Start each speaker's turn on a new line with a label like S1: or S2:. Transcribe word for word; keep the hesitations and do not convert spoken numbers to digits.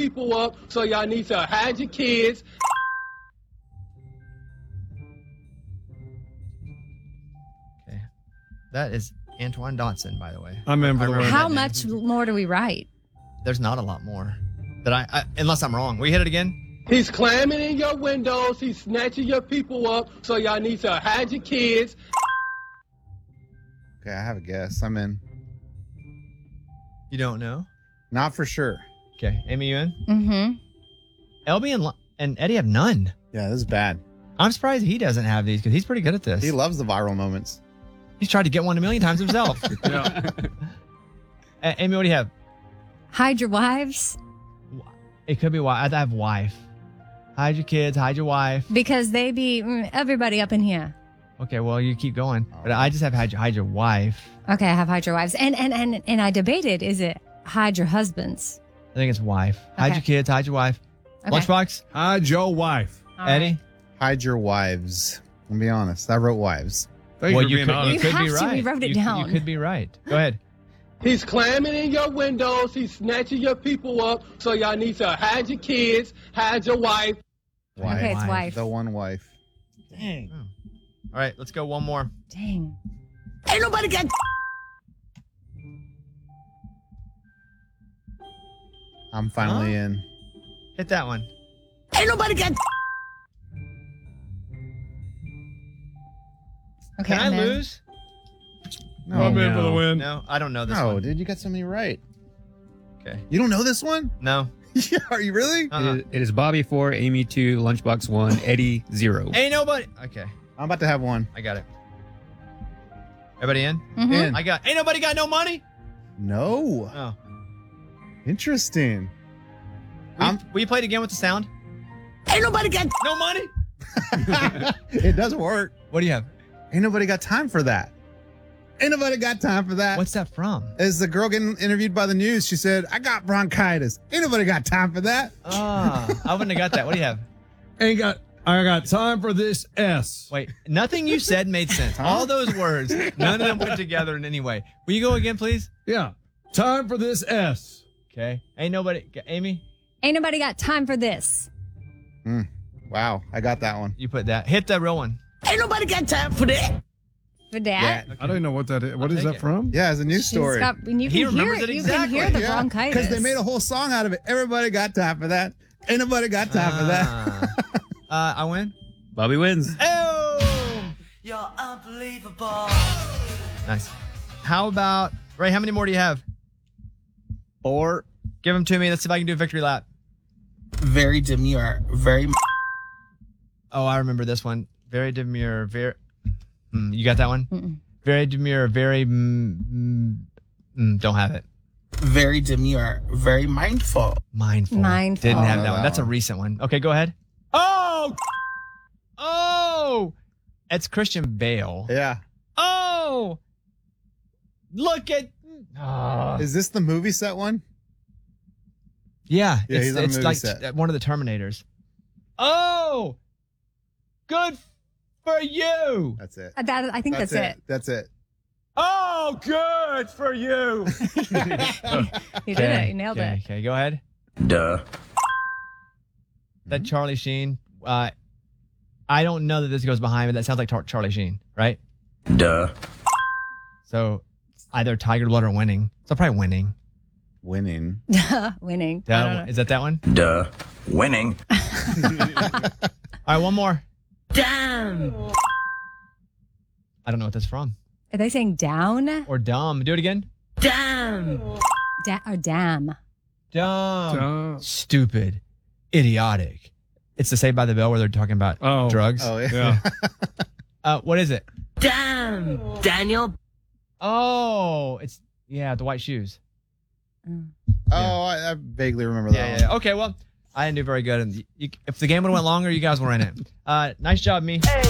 S1: people up, so y'all need to hide your kids.
S2: Okay. That is Antoine Dotson, by the way.
S3: I'm in for the win.
S4: How much more do we write?
S2: There's not a lot more. That I, I unless I'm wrong. Will you hit it again?
S1: He's climbing in your windows. He's snatching your people up, so y'all need to hide your kids.
S5: Okay, I have a guess. I'm in.
S2: You don't know?
S5: Not for sure.
S2: Okay. Amy, you in?
S4: Mm-hmm.
S2: L B and, and Eddie have none.
S5: Yeah, this is bad.
S2: I'm surprised he doesn't have these because he's pretty good at this.
S5: He loves the viral moments.
S2: He's tried to get one a million times himself.
S3: Yeah.
S2: A- Amy, what do you have?
S4: Hide your wives
S2: It could be wife. I have wife. Hide your kids. Hide your wife.
S4: because they be mm, everybody up in here.
S2: Okay, well, you keep going. But I just have hide your, hide your wife.
S4: Okay, I have hide your wives. And and and and I debated, is it hide your husbands?
S2: I think it's wife. Hide
S4: Okay.
S2: your kids. Hide your wife.
S4: Okay.
S2: Lunchbox?
S3: Hide your wife.
S4: All right.
S2: Eddie?
S5: Hide your wives. I'll be honest. I wrote wives.
S3: Thank
S2: well,
S3: you for
S2: you
S3: being
S2: could,
S3: honest.
S2: you
S4: You
S2: could be
S4: have to.
S2: right.
S4: We wrote it
S2: you,
S4: down.
S2: You could be right. Go ahead.
S1: He's climbing in your windows. He's snatching your people up, so y'all need to hide your kids, hide your wife.
S5: Wife.
S4: Okay, it's
S2: Wife.
S4: wife.
S5: The one wife.
S2: Dang. All right, let's go one more.
S4: Dang.
S1: Ain't nobody got.
S5: I'm finally
S2: Huh?
S5: in.
S2: Hit that one.
S1: Ain't nobody got.
S4: Okay,
S2: Can I
S4: I'm in.
S2: lose?
S5: No,
S3: I'm in for the
S5: no.
S3: win.
S2: No, I don't know this
S5: No,
S2: one.
S5: dude, you got so many right.
S2: Okay.
S5: You don't know this one?
S2: No.
S5: Yeah, are you really?
S2: Uh-uh.
S6: It, is, it is Bobby four, Amy two, Lunchbox one, Eddie zero.
S2: Ain't nobody. Okay,
S5: I'm about to have one.
S2: I got it. Everybody in?
S4: Mhm.
S5: In.
S2: I got. Ain't nobody got no money.
S5: No.
S2: Oh.
S5: Interesting.
S2: Will you,
S5: I'm-
S2: will you play it again with the sound?
S1: Ain't nobody got.
S2: No money.
S5: It does work.
S2: What do you have?
S5: Ain't nobody got time for that. Ain't nobody got time for that.
S2: What's that from?
S5: As the girl getting interviewed by the news, she said, I got bronchitis. Ain't nobody got time for that.
S2: Ah, I wouldn't have got that. What do you have?
S3: Ain't got. I got time for this S.
S2: Wait, nothing you said made sense. All those words, none of them put together in any way. Will you go again, please?
S3: Yeah. Time for this S.
S2: Okay. Ain't nobody. Amy,
S4: Ain't nobody got time for this.
S5: Mm. Wow, I got that one.
S2: you put that. Hit the real one.
S1: Ain't nobody got time for that.
S4: For that.
S3: I don't even know what that is. What
S2: I'll
S3: is
S2: take
S3: that
S2: it.
S3: from?
S5: Yeah, it's a news
S4: She's
S5: story.
S4: got- and you
S2: He
S4: can hear
S2: remembers it
S4: You can
S2: exactly.
S4: hear the bronchitis.
S5: Because they made a whole song out of it. Everybody got time for that. Ain't nobody got time for that.
S2: Ah. uh, I win.
S6: Bobby wins.
S2: Oh,
S7: You're unbelievable.
S2: nice. How about Ray? How many more do you have?
S6: Four.
S2: Give them to me. Let's see if I can do a victory lap.
S7: Very demure. Very.
S2: Oh, I remember this one. Very demure. Very. Mm, you got that one?
S4: Mm-mm.
S2: Very demure. Very. Mm, mm, mm, don't have it.
S7: Very demure. Very mindful.
S2: Mindful.
S4: Mindful.
S2: Didn't have
S5: Oh,
S2: that one.
S5: that
S2: That's a
S5: one.
S2: recent one. Okay, go ahead. Oh. Oh. It's Christian Bale.
S5: Yeah.
S2: Oh. Look at. Ah.
S5: Is this the movie set one?
S2: Yeah,
S5: Yeah,
S2: it's,
S5: he's on a
S2: it's
S5: movie
S2: like
S5: set.
S2: one of the Terminators. Oh, good for you.
S5: That's it.
S4: Uh, That, I think that's, it.
S5: That's it.
S2: Oh, good for you.
S4: You did it. You nailed
S2: okay,
S4: it.
S2: Okay, go ahead.
S7: Duh.
S2: That Charlie Sheen. Uh, I don't know that this goes behind me. That sounds like Tar- Charlie Sheen, right?
S7: Duh.
S2: So either Tiger Blood or Winning. So probably Winning.
S5: Winning.
S4: Winning. I don't
S2: That,
S4: know.
S2: is that that one?
S7: Duh. Winning.
S2: All right, one more.
S7: Damn.
S2: I don't know what that's from.
S4: Are they saying down?
S2: Or dumb. Do it again.
S7: Damn.
S4: Da- or damn?
S2: Dumb.
S3: Duh.
S2: Stupid. Idiotic. It's the Saved by the Bell where they're talking about
S3: Oh.
S2: drugs.
S5: Oh, yeah.
S3: Yeah.
S2: Uh, what is it?
S7: Damn. Daniel.
S2: Oh, it's yeah, the white shoes.
S4: Mm.
S5: Oh, I, I vaguely remember that
S2: Yeah,
S5: one.
S2: yeah. Okay, well, I didn't do very good, and you, if the game would have went longer, you guys were in it. Uh, nice job, me.
S1: Hey.